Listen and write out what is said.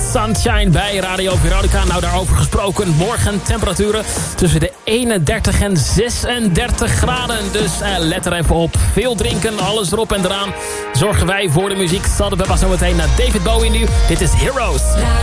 Sunshine bij Radio Veronica. Nou, daarover gesproken. Morgen temperaturen tussen de 31 en 36 graden. Dus let er even op. Veel drinken, alles erop en eraan. Zorgen wij voor de muziek. Zal de Bebba zo meteen naar David Bowie nu. Dit is Heroes.